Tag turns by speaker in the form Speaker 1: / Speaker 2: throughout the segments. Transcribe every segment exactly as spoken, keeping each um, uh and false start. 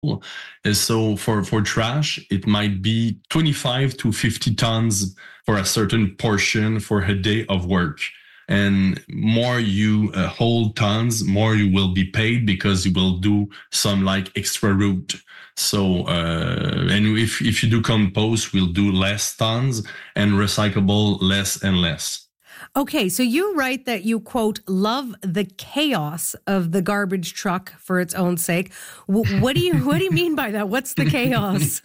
Speaker 1: And so for, for trash, it might be twenty-five to fifty tons for a certain portion for a day of work. And more you uh, hold tons, more you will be paid because you will do some like extra route. So, uh, and if, if you do compost, we'll do less tons and recyclable less and less.
Speaker 2: Okay, so you write that you, quote, love the chaos of the garbage truck for its own sake. W- what do you what do you mean by that? What's the chaos?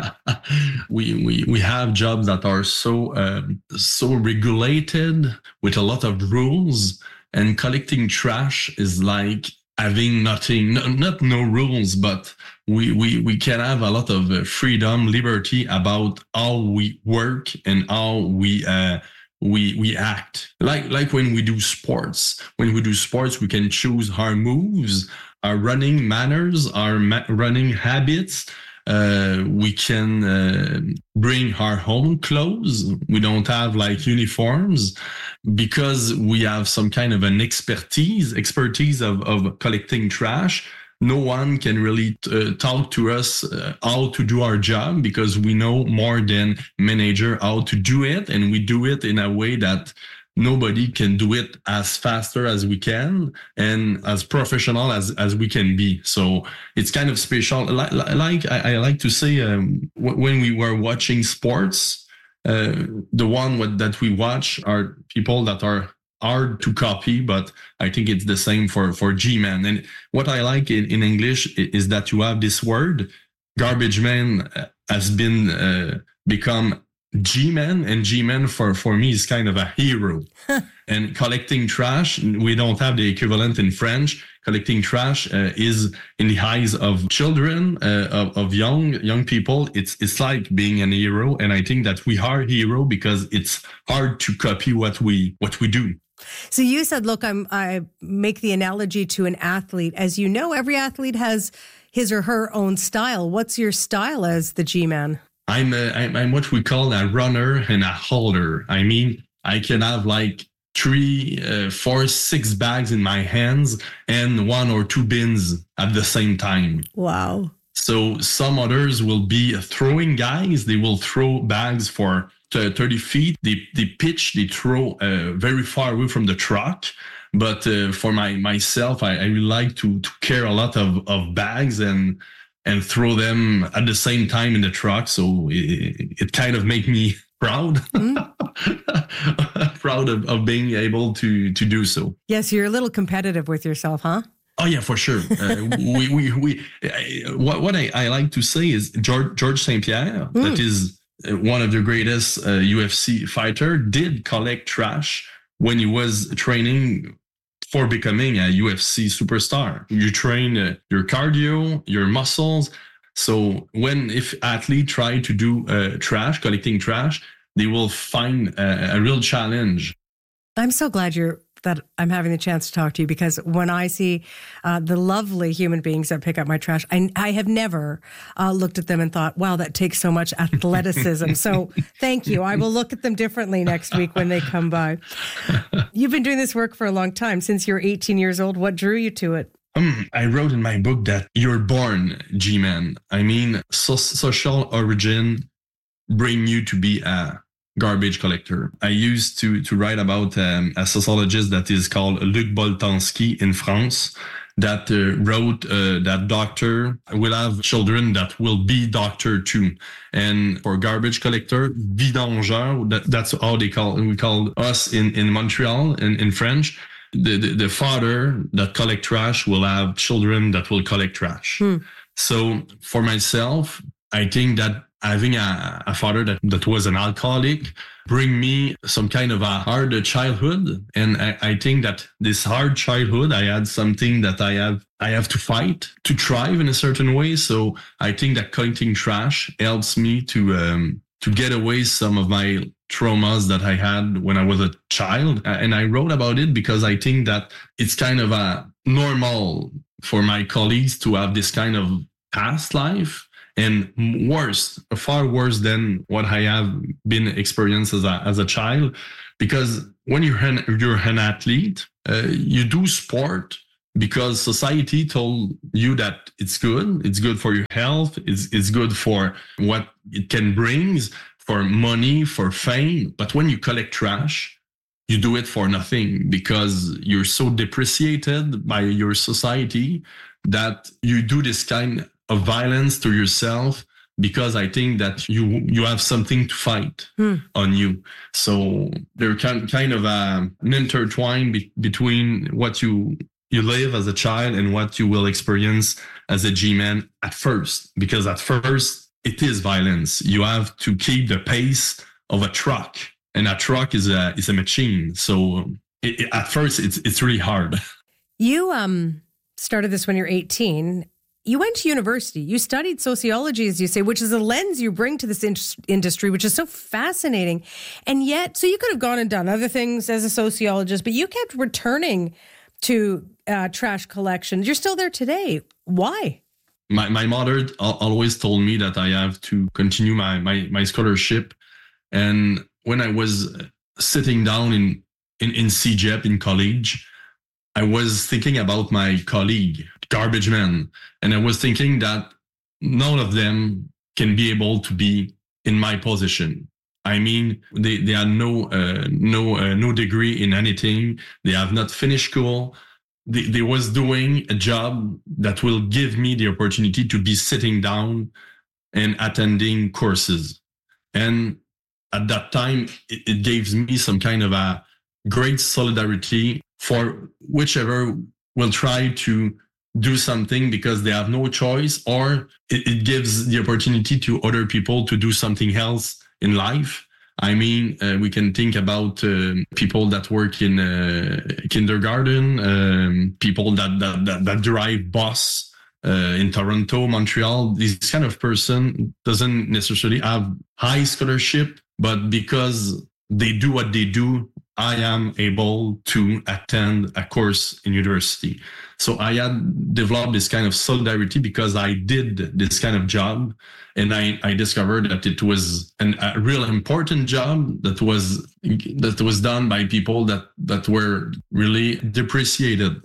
Speaker 1: we, we we have jobs that are so uh, so regulated with a lot of rules, and collecting trash is like having nothing, no, not no rules, but we, we, we can have a lot of freedom, liberty about how we work and how we uh, we we act. Like like when we do sports. When we do sports, we can choose our moves, our running manners, our ma- running habits. Uh, we can uh, bring our own clothes. We don't have like uniforms because we have some kind of an expertise, expertise of, of collecting trash. No one can really uh, talk to us uh, how to do our job because we know more than manager how to do it. And we do it in a way that nobody can do it as faster as we can and as professional as, as we can be. So it's kind of special. Like, like I, I like to say, um, when we were watching sports, uh, the one that we watch are people that are hard to copy, but I think it's the same for, for G-Man. And what I like in, in English is that you have this word, garbage man has been uh, become G-Man, and G-Man for, for me is kind of a hero. And collecting trash, we don't have the equivalent in French. Collecting trash uh, is in the eyes of children, uh, of, of young young people. It's it's like being an hero, and I think that we are hero because it's hard to copy what we what we do.
Speaker 2: So you said, look, I'm, I make the analogy to an athlete. As you know, every athlete has his or her own style. What's your style as the G-Man?
Speaker 1: I'm, a, I'm, I'm what we call a runner and a holder. I mean, I can have like three, uh, four, six bags in my hands and one or two bins at the same time.
Speaker 2: Wow.
Speaker 1: So some others will be throwing guys. They will throw bags for thirty feet. They, they pitch, they throw uh, very far away from the truck. But uh, for my myself, I, I really like to, to carry a lot of, of bags and and throw them at the same time in the truck. So it, it kind of makes me proud, mm. proud of, of being able to, to do so.
Speaker 2: Yes, you're a little competitive with yourself, huh?
Speaker 1: Oh yeah, for sure. Uh, we we we. Uh, what what I, I like to say is George George Saint Pierre, mm. that is one of the greatest uh, U F C fighter, did collect trash when he was training for becoming a U F C superstar. You train uh, your cardio, your muscles. So when if athletes try to do uh, trash, collecting trash, they will find a, a real challenge.
Speaker 2: I'm so glad you're that I'm having the chance to talk to you, because when I see uh, the lovely human beings that pick up my trash, I, I have never uh, looked at them and thought, wow, that takes so much athleticism. So thank you. I will look at them differently next week when they come by. You've been doing this work for a long time, since you're eighteen years old. What drew you to it?
Speaker 1: Um, I wrote in my book that you're born G-Man. I mean, so- social origin bring you to be a garbage collector. I used to to write about um, a sociologist that is called Luc Boltanski in France, that uh, wrote uh, that doctor will have children that will be doctor too. And for garbage collector, vidangeur, that, that's how they call we call us in, in Montreal in, in French. The, the the father that collect trash will have children that will collect trash. Hmm. So for myself, I think that having a, a father that, that was an alcoholic bring me some kind of a hard childhood. And I, I think that this hard childhood, I had something that I have, I have to fight to thrive in a certain way. So I think that collecting trash helps me to, um, to get away some of my traumas that I had when I was a child. And I wrote about it because I think that it's kind of a normal for my colleagues to have this kind of past life. And worse, far worse than what I have been experienced as a as a child, because when you're an, you're an athlete, uh, you do sport because society told you that it's good, it's good for your health, it's, it's good for what it can bring, for money, for fame. But when you collect trash, you do it for nothing because you're so depreciated by your society that you do this kind of violence to yourself because I think that you you have something to fight hmm. on you. So they're kind kind of a, an intertwine be, between what you you live as a child and what you will experience as a G-man at first. Because at first, it is violence. You have to keep the pace of a truck. And a truck is a is a machine. So it, it, at first, it's it's really hard.
Speaker 2: You um started this when you're eighteen. You went to university. You studied sociology, as you say, which is a lens you bring to this in- industry, which is so fascinating. And yet, so you could have gone and done other things as a sociologist, but you kept returning to uh, trash collections. You're still there today. Why?
Speaker 1: My my mother always told me that I have to continue my my, my scholarship. And when I was sitting down in, in, in C G E P in college, I was thinking about my colleague, garbage man. And I was thinking that none of them can be able to be in my position. I mean, they, they had no uh, no uh, no degree in anything. They have not finished school. They, they was doing a job that will give me the opportunity to be sitting down and attending courses. And at that time, it, it gives me some kind of a great solidarity for whichever will try to do something because they have no choice, or it, it gives the opportunity to other people to do something else in life. I mean, uh, we can think about uh, people that work in uh, kindergarten, um, people that, that, that, that drive bus uh, in Toronto, Montreal. This kind of person doesn't necessarily have high scholarship, but because they do what they do, I am able to attend a course in university. So I had developed this kind of solidarity because I did this kind of job, and I, I discovered that it was an, a real important job that was that was done by people that, that were really depreciated.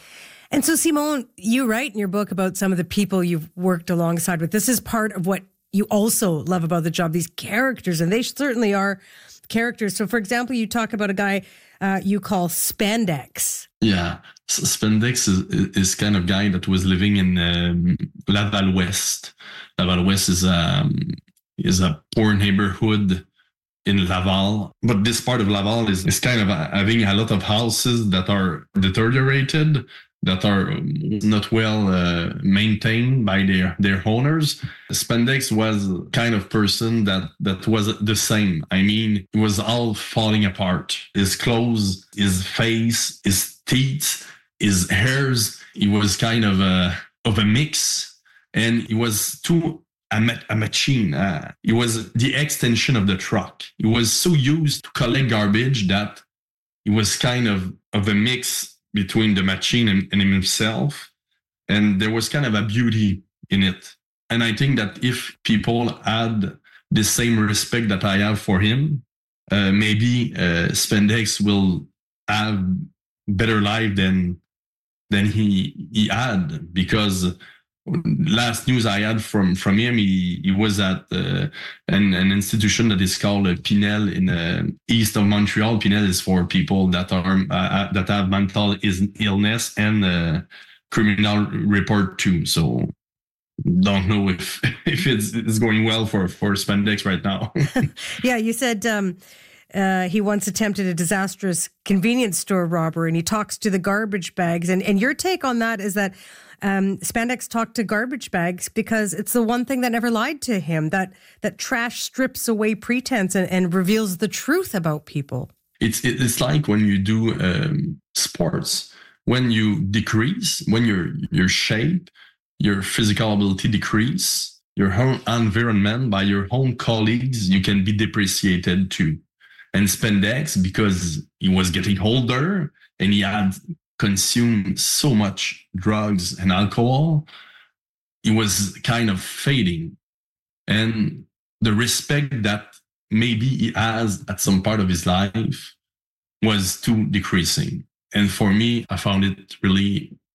Speaker 2: And so, Simon, you write in your book about some of the people you've worked alongside with. This is part of what you also love about the job, these characters, and they certainly are characters. So, for example, you talk about a guy uh, you call Spandex.
Speaker 1: Yeah, Spandex is, is kind of guy that was living in um, Laval West. Laval West is a, is a poor neighborhood in Laval. But this part of Laval is, is kind of having a lot of houses that are deteriorated, that are not well uh, maintained by their, their owners. Spandex was kind of person that, that was the same. I mean, it was all falling apart. His clothes, his face, his teeth, his hairs. He was kind of a, of a mix. And he was too a, ma- a machine. Uh, he was the extension of the truck. He was so used to collect garbage that he was kind of, of a mix between the machine and, and himself. And there was kind of a beauty in it. And I think that if people had the same respect that I have for him, uh, maybe uh, Spandex will have better life than than he he had. Because last news I had from, from him, he, he was at uh, an, an institution that is called uh, Pinel in uh, east of Montreal. Pinel is for people that are uh, that have mental illness and uh, criminal report too. So don't know if if it's, it's going well for, for Spandex right now.
Speaker 2: Yeah, you said um, uh, he once attempted a disastrous convenience store robbery, and he talks to the garbage bags. And, and your take on that is that Um, Spandex talked to garbage bags because it's the one thing that never lied to him, that that trash strips away pretense and, and reveals the truth about people.
Speaker 1: It's it's like when you do um, sports, when you decrease, when your your shape, your physical ability decrease, your own environment by your own colleagues, you can be depreciated too. And Spandex, because he was getting older and he had consumed so much drugs and alcohol, he was kind of fading. And the respect that maybe he has at some part of his life was too decreasing. And for me, I found it really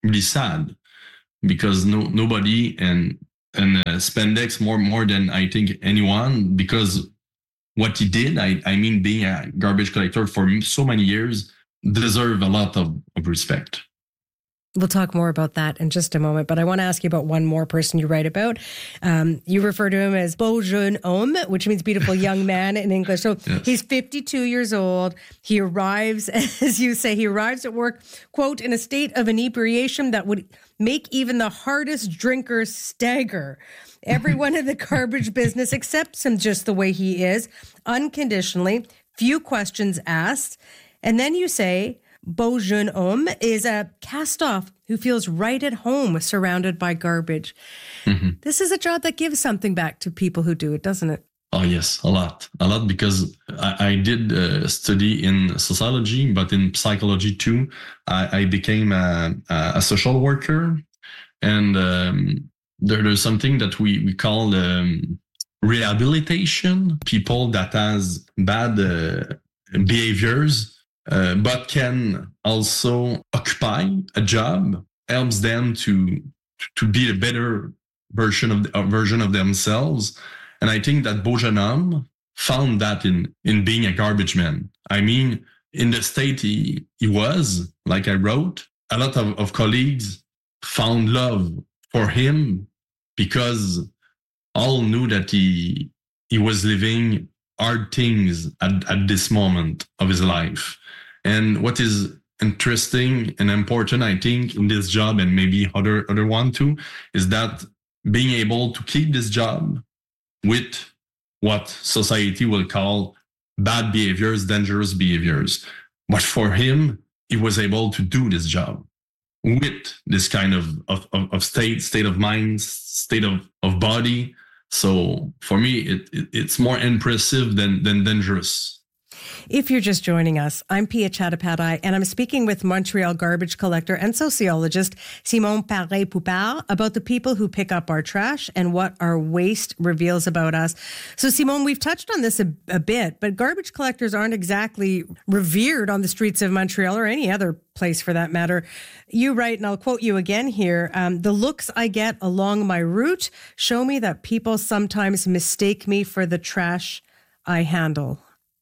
Speaker 1: really sad because no nobody and and uh, Spendex more more than I think anyone, because what he did, I I mean, being a garbage collector for so many years, deserve a lot of, of respect.
Speaker 2: We'll talk more about that in just a moment, but I want to ask you about one more person you write about. Um, you refer to him as beau jeune homme, which means beautiful young man in English. So yes. He's fifty-two years old. He arrives, as you say, he arrives at work, quote, in a state of inebriation that would make even the hardest drinker stagger. Everyone in the garbage business accepts him just the way he is, unconditionally, few questions asked. And then you say, beau jeune homme is a cast-off who feels right at home surrounded by garbage. Mm-hmm. This is a job that gives something back to people who do it, doesn't it?
Speaker 1: Oh, yes, a lot. A lot, because I, I did uh, study in sociology, but in psychology too. I, I became a, a social worker. And um, there, there's something that we, we call um, rehabilitation. People that has bad uh, behaviors, Uh, but can also occupy a job, helps them to to be a better version of a version of themselves. And I think that beau jeune homme found that in in being a garbage man. I mean, in the state he, he was, like I wrote, a lot of, of colleagues found love for him because all knew that he he was living hard things at, at this moment of his life. And what is interesting and important, I think, in this job, and maybe other other one too, is that being able to keep this job with what society will call bad behaviors, dangerous behaviors. But for him, he was able to do this job with this kind of, of, of state, state of mind, state of, of body. So for me, it, it it's more impressive than, than dangerous.
Speaker 2: If you're just joining us, I'm Pia Chattopadhyay, and I'm speaking with Montreal garbage collector and sociologist Simon Paré-Poupard about the people who pick up our trash and what our waste reveals about us. So, Simon, we've touched on this a, a bit, but garbage collectors aren't exactly revered on the streets of Montreal or any other place for that matter. You write, and I'll quote you again here, um, the looks I get along my route show me that people sometimes mistake me for the trash I handle.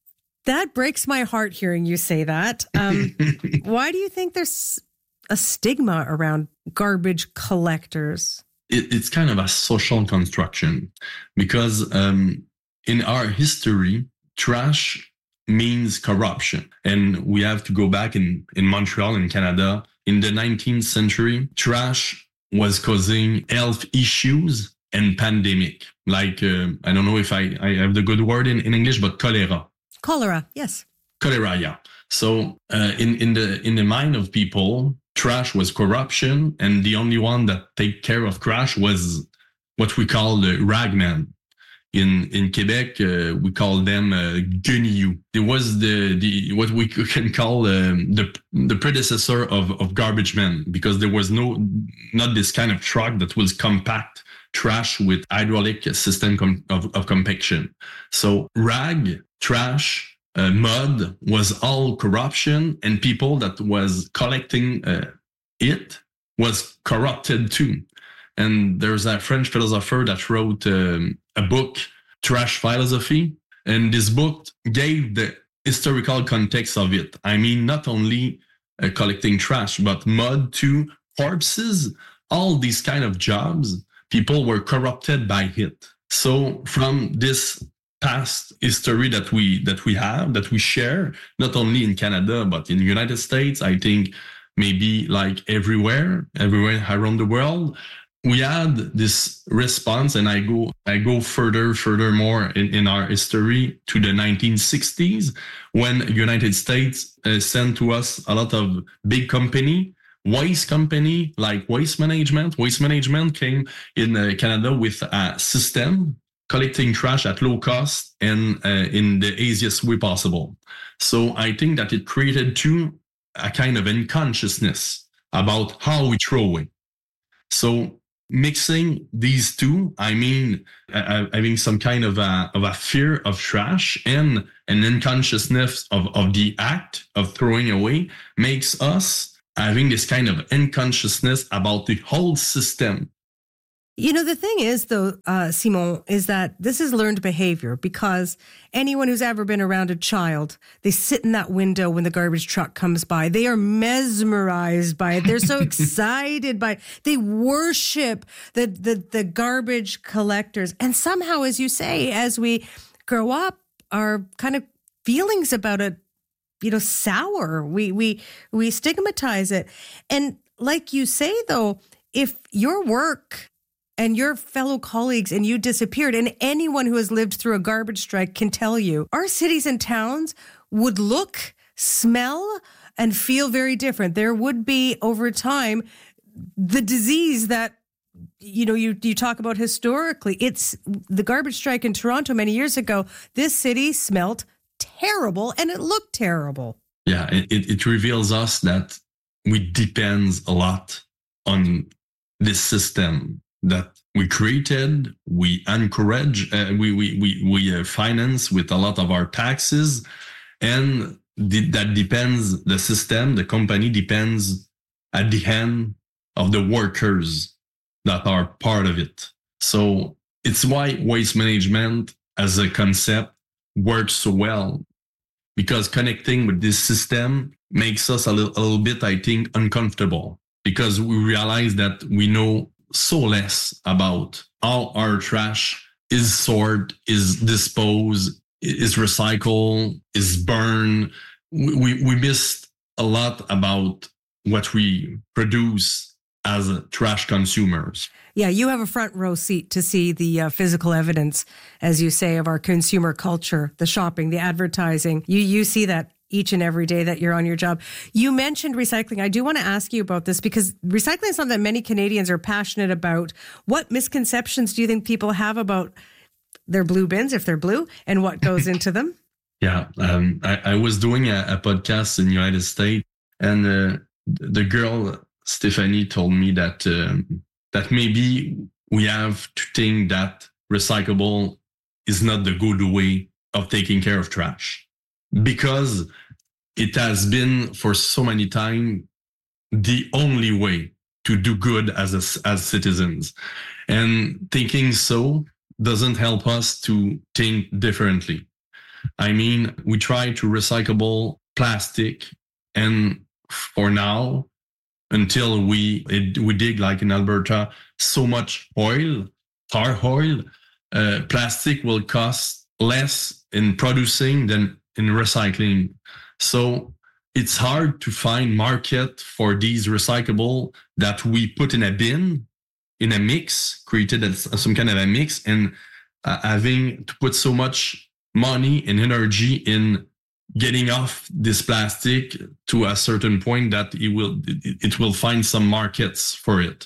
Speaker 2: That breaks my heart hearing you say that. Um, why do you think there's a stigma around garbage collectors?
Speaker 1: It, it's kind of a social construction because um, in our history, trash means corruption. And we have to go back in, in Montreal, in Canada. In the nineteenth century, trash was causing health issues and pandemic. Like, uh, I don't know if I, I have the good word in, in English, but cholera.
Speaker 2: Cholera, yes.
Speaker 1: Cholera, yeah. So uh, in, in the in the mind of people, trash was corruption, and the only one that take care of trash was what we call the ragman. In in Quebec, uh, we call them uh, guenilloux. It was the the what we can call um, the the predecessor of of garbage men, because there was no not this kind of truck that was compact trash with hydraulic system com- of, of compaction. So rag, trash, uh, mud was all corruption, and people that was collecting uh, it was corrupted too. And there's a French philosopher that wrote um, a book, Trash Philosophy, and this book gave the historical context of it. I mean, not only uh, collecting trash, but mud too, corpses, all these kind of jobs, people were corrupted by it. So from this past history that we that we have, that we share, not only in Canada, but in the United States, I think maybe like everywhere, everywhere around the world, we had this response, and I go I go further, further more in, in our history to the nineteen sixties, when the United States uh, sent to us a lot of big company, waste company like Waste Management. Waste Management came in uh, Canada with a system collecting trash at low cost and uh, in the easiest way possible. So I think that it created too a kind of unconsciousness about how we throw away. So mixing these two, I mean, uh, having some kind of a, of a fear of trash and an unconsciousness of, of the act of throwing away makes us having this kind of unconsciousness about the whole system.
Speaker 2: You know, the thing is, though, uh, Simon, is that this is learned behavior, because anyone who's ever been around a child, they sit in that window when the garbage truck comes by. They are mesmerized by it. They're so excited by it. They worship the, the, the garbage collectors. And somehow, as you say, as we grow up, our kind of feelings about it, you know, sour. We, we, we stigmatize it. And like you say, though, if your work and your fellow colleagues and you disappeared, and anyone who has lived through a garbage strike can tell you, our cities and towns would look, smell, and feel very different. There would be, over time, the disease that, you know, you, you talk about historically. It's the garbage strike in Toronto many years ago. This city smelt terrible and it looked terrible.
Speaker 1: Yeah, it, it reveals us that we depend a lot on this system that we created, we encourage, uh, we we we we uh, finance with a lot of our taxes, and th- that depends. The system, the company depends at the hand of the workers that are part of it. So it's why waste management as a concept works so well, because connecting with this system makes us a little, a little bit, I think, uncomfortable, because we realize that we know so less about how our trash is sorted, is disposed, is recycled, is burned. We, we, we missed a lot about what we produce as trash consumers.
Speaker 2: Yeah, you have a front row seat to see the uh, physical evidence, as you say, of our consumer culture, the shopping, the advertising. You you see that each and every day that you're on your job. You mentioned recycling. I do want to ask you about this, because recycling is something that many Canadians are passionate about. What misconceptions do you think people have about their blue bins, if they're blue, and what goes into them?
Speaker 1: Yeah, um, I, I was doing a, a podcast in the United States, and uh, the girl, Stephanie, told me that um, that maybe we have to think that recyclable is not the good way of taking care of trash, because it has been for so many time the only way to do good as a, as citizens. And thinking so doesn't help us to think differently. I mean, we try to recyclable plastic, and for now, until we it, we dig, like in Alberta, so much oil, tar oil, uh, plastic will cost less in producing than in recycling. So it's hard to find market for these recyclable that we put in a bin, in a mix, created as some kind of a mix, and uh, having to put so much money and energy in getting off this plastic to a certain point that it will it, it will find some markets for it.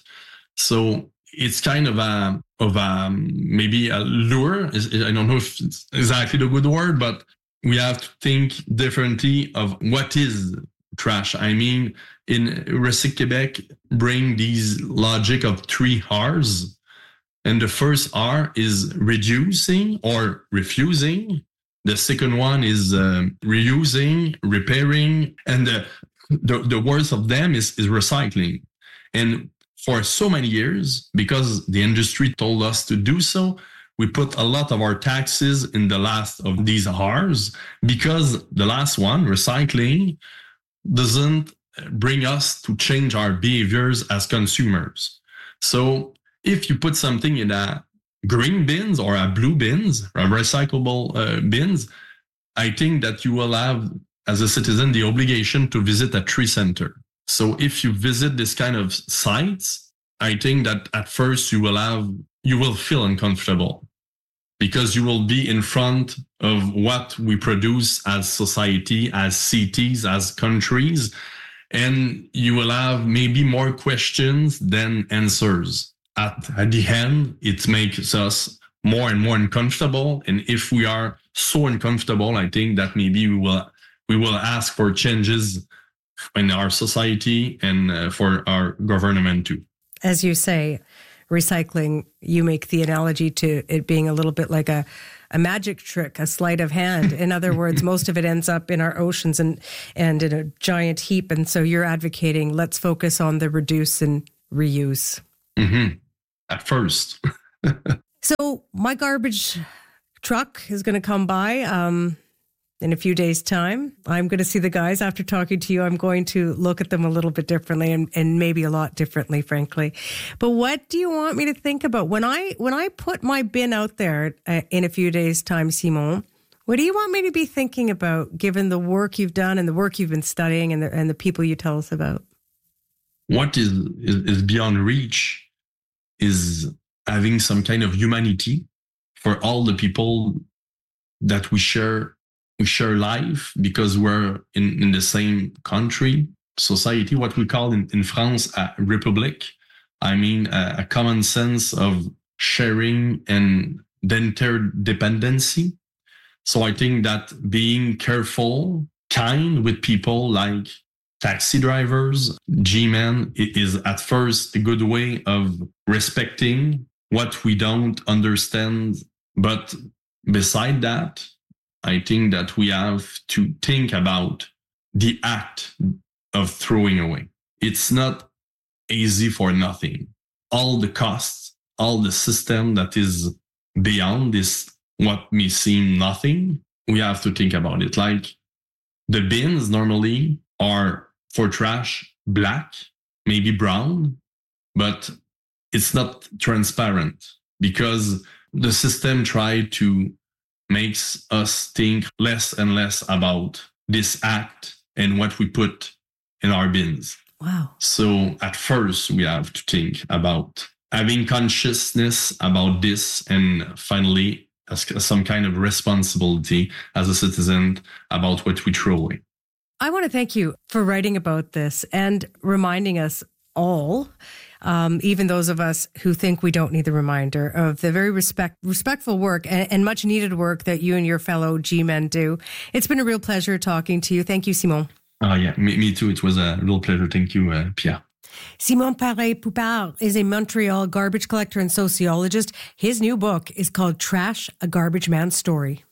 Speaker 1: So it's kind of a of a maybe a lure. I don't know if it's exactly the good word, but we have to think differently of what is trash. I mean, in Recyc Québec, bring these logic of three R's. And the first R is reducing or refusing. The second one is uh, reusing, repairing. And the, the, the worst of them is, is recycling. And for so many years, because the industry told us to do so, we put a lot of our taxes in the last of these R's, because the last one, recycling, doesn't bring us to change our behaviors as consumers. So if you put something in a green bins or a blue bins, or recyclable uh, bins, I think that you will have, as a citizen, the obligation to visit a tree center. So if you visit this kind of sites, I think that at first you will have, you will feel uncomfortable, because you will be in front of what we produce as society, as cities, as countries, and you will have maybe more questions than answers. At, at the end, it makes us more and more uncomfortable. And if we are so uncomfortable, I think that maybe we will we will ask for changes in our society and uh, for our government too.
Speaker 2: As you say, recycling, you make the analogy to it being a little bit like a, a magic trick, a sleight of hand. In other words, most of it ends up in our oceans and, and in a giant heap. And so you're advocating, let's focus on the reduce and reuse.
Speaker 1: Mm-hmm. At first.
Speaker 2: So my garbage truck is going to come by um, in a few days' time. I'm going to see the guys after talking to you. I'm going to look at them a little bit differently and, and maybe a lot differently, frankly. But what do you want me to think about when I when I put my bin out there uh, in a few days' time, Simon? What do you want me to be thinking about, given the work you've done and the work you've been studying and the, and the people you tell us about?
Speaker 1: What is, is, is beyond reach is having some kind of humanity for all the people that we share we share life, because we're in, in the same country, society, what we call in, in France a republic. I mean, a, a common sense of sharing and interdependency. So I think that being careful, kind with people like taxi drivers, G-men, is at first a good way of respecting what we don't understand. But beside that, I think that we have to think about the act of throwing away. It's not easy for nothing. All the costs, all the system that is beyond this, what may seem nothing, we have to think about it. Like the bins normally are for trash black, maybe brown, but it's not transparent because the system tried to makes us think less and less about this act and what we put in our bins.
Speaker 2: Wow.
Speaker 1: So at first we have to think about having consciousness about this, and finally as some kind of responsibility as a citizen about what we throw away.
Speaker 2: I want to thank you for writing about this and reminding us all, um, even those of us who think we don't need the reminder, of the very respect, respectful work and, and much needed work that you and your fellow G-men do. It's been a real pleasure talking to you. Thank you, Simon.
Speaker 1: Oh, yeah, me, me too. It was a real pleasure. Thank you, uh, Pierre.
Speaker 2: Simon Paré-Poupard is a Montreal garbage collector and sociologist. His new book is called Trash, A Garbage Man's Story.